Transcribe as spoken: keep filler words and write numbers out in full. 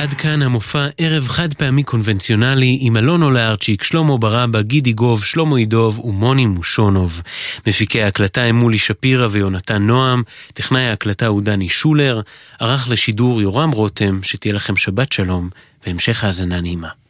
עד כאן המופע ערב חד פעמי קונבנציונלי עם אלון אולארצ'יק, שלמה ברבא, גידי גוב, שלמה עידוב ומוני מושונוב. מפיקי ההקלטה הם מולי שפירה ויונתן נועם, טכנאי ההקלטה הוא דני שולר, ערך לשידור יורם רותם. שתהיה לכם שבת שלום והמשך האזנה נעימה.